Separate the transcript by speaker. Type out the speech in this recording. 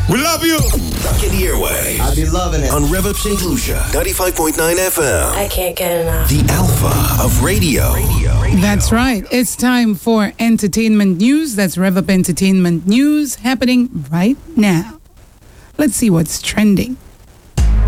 Speaker 1: We love you.
Speaker 2: Stuck in the airway.
Speaker 3: I be loving it.
Speaker 2: On Rev Up St. Lucia, 95.9 FM.
Speaker 4: I can't get enough.
Speaker 2: The alpha of radio.
Speaker 5: That's right. It's time for entertainment news. That's Rev Up Entertainment News happening right now. Let's see what's trending.